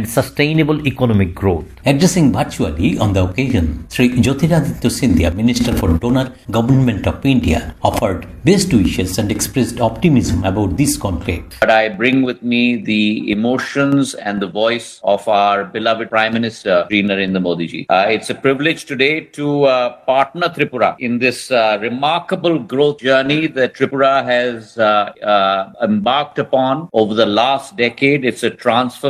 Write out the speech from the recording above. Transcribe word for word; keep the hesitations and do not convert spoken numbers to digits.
and sustainable economic growth. Addressing virtually on the occasion, Sri Jyotiraditya Scindia, Minister for Donor Government of India, offered best wishes and expressed optimism about this conclave. But I bring with me the emotions and the voice of our beloved Prime Minister, Shri Narendra Modi ji. Uh, it's a privilege today to uh, partner Tripura in this uh, remarkable growth journey that Tripura has uh, uh, embarked upon over the last decade. It's a transformation